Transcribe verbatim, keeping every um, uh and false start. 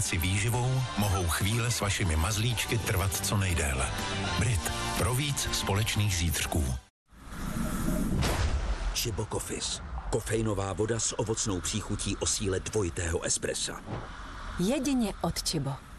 si výživou mohou chvíle s vašimi mazlíčky trvat co nejdéle. Brit. Pro víc společných zítřků. Chibo Coffees. Kofeinová voda s ovocnou příchutí o síle dvojitého espressa. Jedině od Chibo.